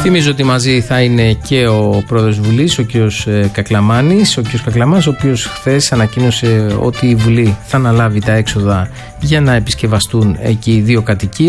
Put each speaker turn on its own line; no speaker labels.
Θυμίζω ότι μαζί θα είναι και ο πρόεδρος της Βουλής, ο κ. Κακλαμάνης. Ο κ. Κακλαμάνης, ο οποίος χθες ανακοίνωσε ότι η Βουλή θα αναλάβει τα έξοδα για να επισκευαστούν εκεί 2 κατοικίες.